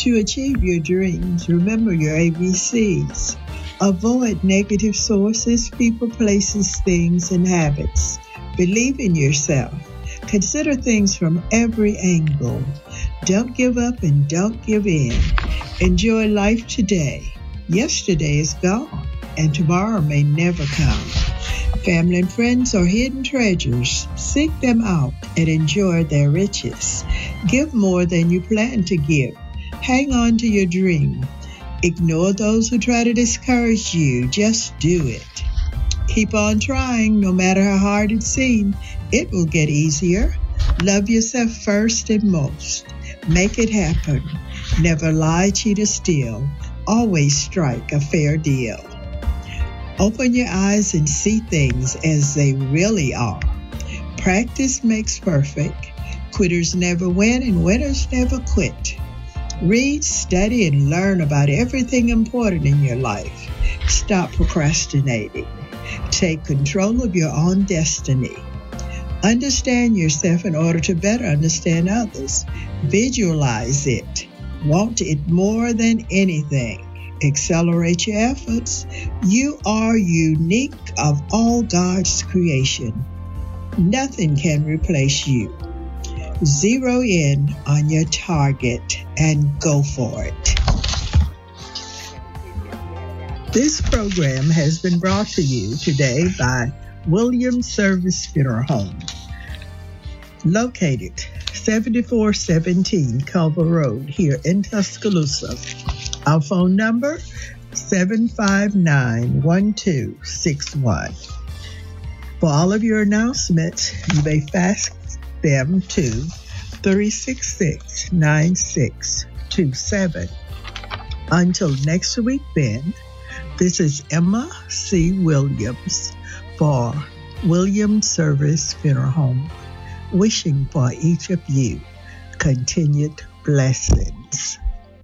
To achieve your dreams, remember your ABCs. Avoid negative sources, people, places, things, and habits. Believe in yourself. Consider things from every angle. Don't give up and don't give in. Enjoy life today. Yesterday is gone, and tomorrow may never come. Family and friends are hidden treasures. Seek them out and enjoy their riches. Give more than you plan to give. Hang on to your dream. Ignore those who try to discourage you. Just do it. Keep on trying, no matter how hard it seems. It will get easier. Love yourself first and most. Make it happen. Never lie, cheat, or steal. Always strike a fair deal. Open your eyes and see things as they really are. Practice makes perfect. Quitters never win and winners never quit. Read, study, and learn about everything important in your life. Stop procrastinating. Take control of your own destiny. Understand yourself in order to better understand others. Visualize it. Want it more than anything. Accelerate your efforts. You are unique of all God's creation. Nothing can replace you. Zero in on your target and go for it. This program has been brought to you today by Williams Service Funeral Home, located 7417 Culver Road here in Tuscaloosa. Our phone number, 759-1261. For all of your announcements, you may fax them to 366-9627. Until next week then, this is Emma C. Williams for Williams Service Funeral Home, wishing for each of you continued blessings.